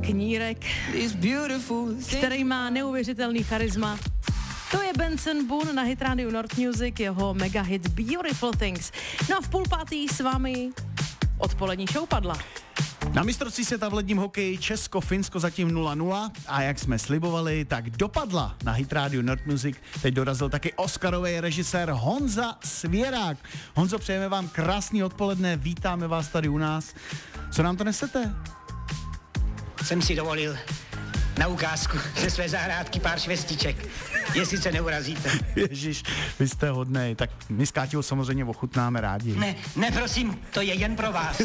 Knírek, který má neuvěřitelný charisma. To je Benson Boone na Hit Radio North Music, jeho mega hit Beautiful Things. No a v 4:30 s vámi odpolední show padla. Na mistrovství světa v ledním hokeji Česko-Finsko zatím 0-0 a jak jsme slibovali, tak dopadla na Hit Radio North Music. Teď dorazil taky Oscarový režisér Honza Svěrák. Honzo, přejeme vám krásný odpoledne, vítáme vás tady u nás. Co nám to nesete? Jsem si dovolil na ukázku ze své zahrádky pár švestiček, jestli se neurazíte. Ježiš, vy jste hodnej, tak my s Káťou samozřejmě ochutnáme rádi. Ne, prosím, to je jen pro vás.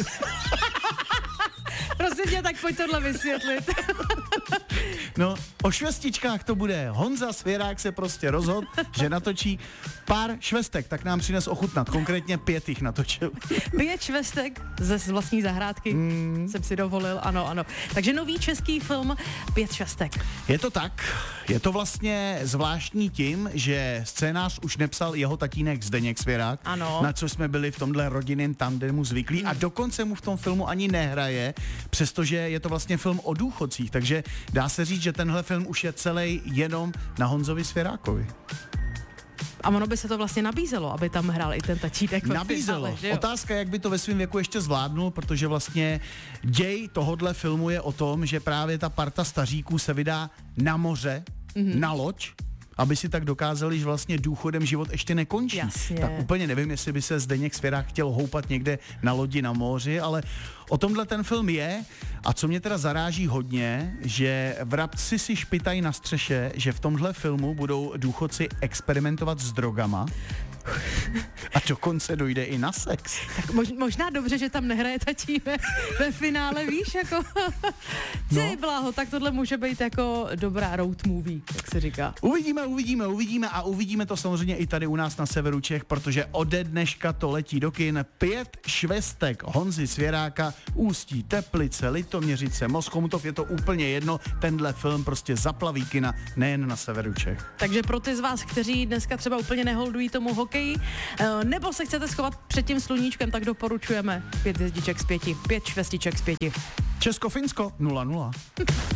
Prosím tě, tak pojď tohle vysvětlit. No, o švestičkách to bude. Honza Svěrák se prostě rozhodl, že natočí pár švestek, tak nám přines ochutnat. Konkrétně 5 jich natočil. 5 švestek ze vlastní zahrádky jsem si dovolil, ano. Takže nový český film 5 švestek. Je to tak. Je to vlastně zvláštní tím, že scénář už nepsal jeho tatínek Zdeněk Svěrák, ano. Na co jsme byli v tomhle rodinném tandemu zvyklí a dokonce mu v tom filmu ani nehraje, přestože je to vlastně film o důchodcích, takže dá se říct, že tenhle film už je celý jenom na Honzovi Svěrákovi. A ono by se to vlastně nabízelo, aby tam hrál i ten tatínek. Nabízelo. Otázka, jak by to ve svém věku ještě zvládnul, protože vlastně děj tohodle filmu je o tom, že právě ta parta staříků se vydá na moře, na loď, aby si tak dokázali, že vlastně důchodem život ještě nekončí. Jasně. Tak úplně nevím, jestli by se Zdeněk Svěrák chtěl houpat někde na lodi na moři, ale o tomhle ten film je. A co mě teda zaráží hodně, že vrabci si špitají na střeše, že v tomhle filmu budou důchodci experimentovat s drogama a dokonce dojde i na sex. Tak možná dobře, že tam nehraje tatínek ve finále, víš, jako ty bláho, tak tohle může být jako dobrá road movie, jak se říká. Uvidíme a uvidíme to samozřejmě i tady u nás na severu Čech, protože ode dneška to letí do kin 5 švestek Honzy Svěráka, Ústí, Teplice, Litoměřice, Moschoutov, je to úplně jedno, tenhle film prostě zaplaví kina nejen na severu Čech. Takže pro ty z vás, kteří dneska třeba úplně neholdují tomu hokeji, nebo se chcete schovat před tím sluníčkem, tak doporučujeme 5 hvězdiček z 5, 5 švestiček z 5. Česko-Finsko 0-0.